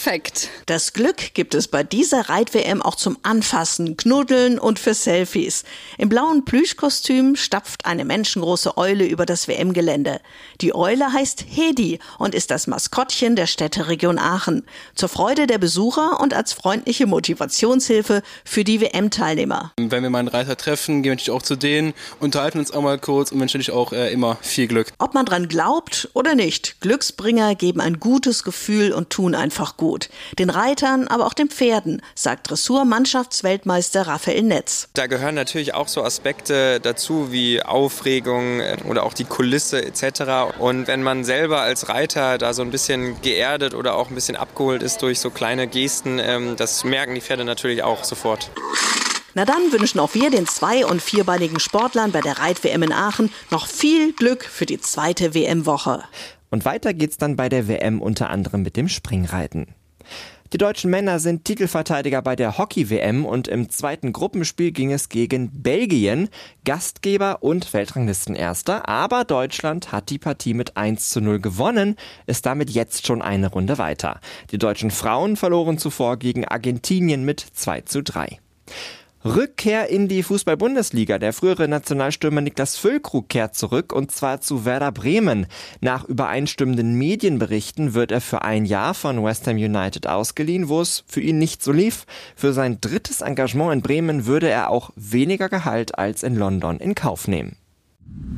perfekt. Das Glück gibt es bei dieser Reit-WM auch zum Anfassen, Knuddeln und für Selfies. Im blauen Plüschkostüm stapft eine menschengroße Eule über das WM-Gelände. Die Eule heißt Hedi und ist das Maskottchen der Städteregion Aachen. Zur Freude der Besucher und als freundliche Motivationshilfe für die WM-Teilnehmer. Wenn wir mal einen Reiter treffen, gehen wir natürlich auch zu denen, unterhalten uns auch mal kurz und wünschen natürlich auch immer viel Glück. Ob man dran glaubt oder nicht, Glücksbringer geben ein gutes Gefühl und tun einfach gut. Den Reitern, aber auch den Pferden, sagt Dressur-Mannschaftsweltmeister Raphael Netz. Da gehören natürlich auch so Aspekte dazu wie Aufregung oder auch die Kulisse etc. Und wenn man selber als Reiter da so ein bisschen geerdet oder auch ein bisschen abgeholt ist durch so kleine Gesten, das merken die Pferde natürlich auch sofort. Na dann wünschen auch wir den 2- und 4-beinigen Sportlern bei der Reit-WM in Aachen noch viel Glück für die zweite WM-Woche. Und weiter geht's dann bei der WM unter anderem mit dem Springreiten. Die deutschen Männer sind Titelverteidiger bei der Hockey-WM und im zweiten Gruppenspiel ging es gegen Belgien, Gastgeber und Weltranglistenerster. Aber Deutschland hat die Partie mit 1:0 gewonnen, ist damit jetzt schon eine Runde weiter. Die deutschen Frauen verloren zuvor gegen Argentinien mit 2:3. Rückkehr in die Fußball-Bundesliga. Der frühere Nationalstürmer Niklas Füllkrug kehrt zurück und zwar zu Werder Bremen. Nach übereinstimmenden Medienberichten wird er für ein Jahr von West Ham United ausgeliehen, wo es für ihn nicht so lief. Für sein drittes Engagement in Bremen würde er auch weniger Gehalt als in London in Kauf nehmen.